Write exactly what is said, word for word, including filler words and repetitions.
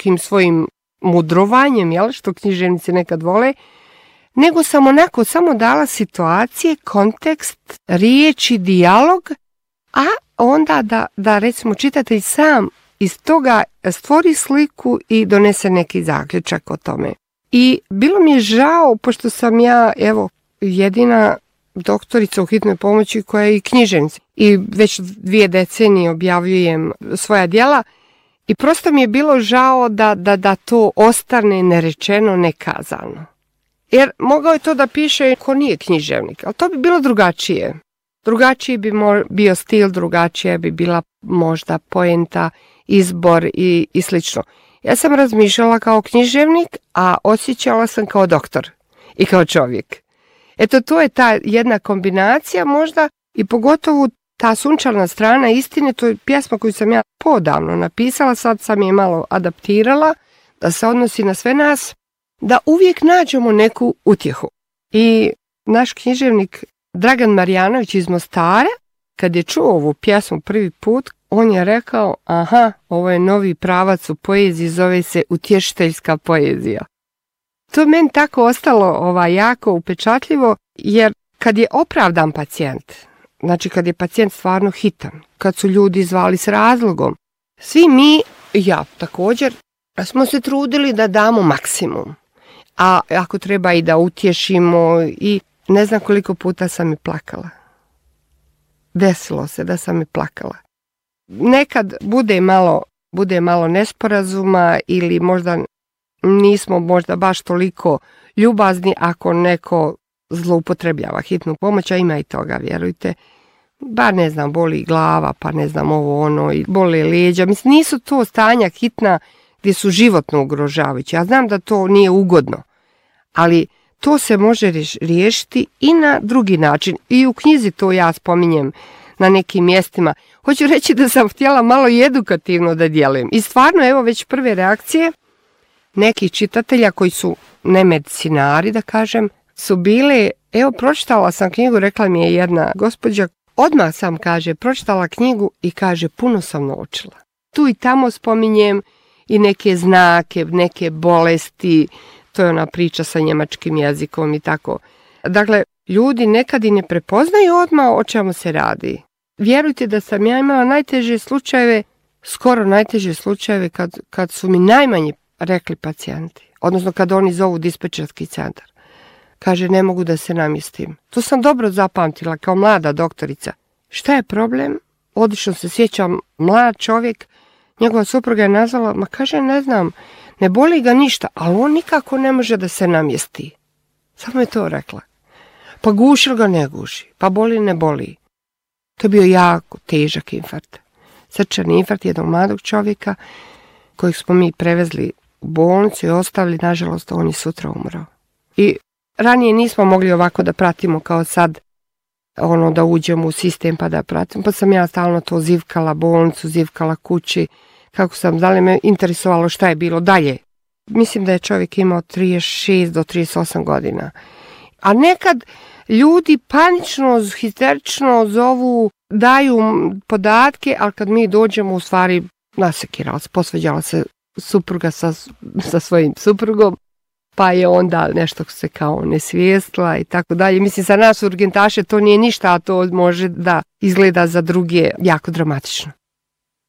nekim svojim mudrovanjem, jel, što književnici nekad vole, nego sam onako samo dala situacije, kontekst, riječi, dijalog, a onda da, da recimo čitatelj sam iz toga stvori sliku i donese neki zaključak o tome. I bilo mi je žao, pošto sam ja, evo, jedina doktorica u hitnoj pomoći koja je i književnica i već dvije decenije objavljujem svoja djela i prosto mi je bilo žao da, da, da to ostane nerečeno, nekazano. Jer mogao je to da piše ko nije književnik, ali to bi bilo drugačije. Drugačiji bi bio stil, drugačija bi bila možda poenta, izbor i, i slično. Ja sam razmišljala kao književnik, a osjećala sam kao doktor i kao čovjek. Eto, to je ta jedna kombinacija možda i pogotovo ta sunčana strana istine, to je pjesma koju sam ja podavno napisala, sad sam je malo adaptirala, da se odnosi na sve nas, da uvijek nađemo neku utjehu. I naš književnik Dragan Marjanović iz Mostara, kad je čuo ovu pjesmu prvi put, on je rekao, aha, ovo je novi pravac u poeziji, zove se utješiteljska poezija. To je meni tako ostalo ovaj, jako upečatljivo, jer kad je opravdan pacijent, znači kad je pacijent stvarno hitan, kad su ljudi zvali s razlogom, svi mi, ja također, smo se trudili da damo maksimum. A ako treba i da utješimo i ne znam koliko puta sam i plakala. Desilo se da sam i plakala. Nekad bude malo, bude malo nesporazuma ili možda nismo možda baš toliko ljubazni ako neko zloupotrebljava hitnu pomoć, a ima i toga, vjerujte. Bar ne znam, boli glava, pa ne znam ovo ono, i boli leđa. Mislim, nisu to stanja hitna gdje su životno ugrožavajući. Ja znam da to nije ugodno, ali to se može riješiti i na drugi način. I u knjizi to ja spominjem na nekim mjestima. Hoću reći da sam htjela malo i edukativno da djelujem. I stvarno, evo već prve reakcije nekih čitatelja koji su ne medicinari, da kažem, su bile, evo pročitala sam knjigu, rekla mi je jedna gospođa, odmah sam, kaže, pročitala knjigu i kaže, puno sam naučila. Tu i tamo spominjem i neke znake, neke bolesti, to je ona priča sa njemačkim jezikom i tako. Dakle, ljudi nekad i ne prepoznaju odmah o čemu se radi. Vjerujte da sam ja imala najteže slučajeve, skoro najteže slučajeve kad, kad su mi najmanje rekli pacijenti, odnosno kad oni zovu dispečerski centar. Kaže, ne mogu da se namjestim. To sam dobro zapamtila kao mlada doktorica. Šta je problem? Odlično se sjećam, mlad čovjek, njegova supruga je nazvala, ma kaže, ne znam, ne boli ga ništa, ali on nikako ne može da se namjesti. Samo je to rekla. Pa guši ga, ne guši, pa boli, ne boli. To je bio jako težak infarkt. Srčani infarkt jednog mladog čovjeka kojeg smo mi prevezli u bolnicu i ostavili, nažalost, on je sutra umro. I ranije nismo mogli ovako da pratimo kao sad, ono da uđemo u sistem pa da pratimo, pa sam ja stalno to zivkala bolnicu, zivkala kući, kako sam, da li me interesovalo šta je bilo dalje. Mislim da je čovjek imao trideset šest do trideset osam godina. A nekad ljudi panično, histerično zovu, daju podatke, ali kad mi dođemo, u stvari nasekirala se, posveđala se supruga sa, sa svojim suprugom, pa je onda nešto se kao nesvijestila i tako dalje. Mislim, za nas urgentaše to nije ništa, a to može da izgleda za druge jako dramatično.